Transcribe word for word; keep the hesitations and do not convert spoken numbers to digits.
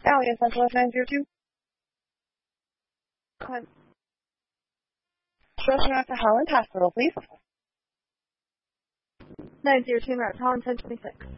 Allied Central F nine zero two. Go ahead. Stretching out to Holland Hospital, please. nine zero two, Matt Holland, ten twenty-six.